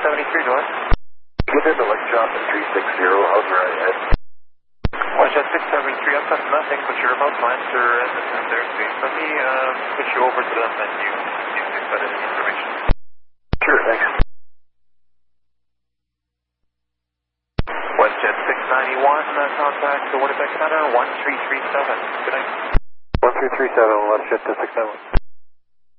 673, go ahead. Get into Lake Johnson 360, how's your head? WestJet 673, I've got nothing, but you're about to enter into their space. Let me switch you over to them and you see if they've got any information. Sure, thanks. WestJet 691, contact the Winnipeg Center, 1337. Good night. 1337, WestJet 691.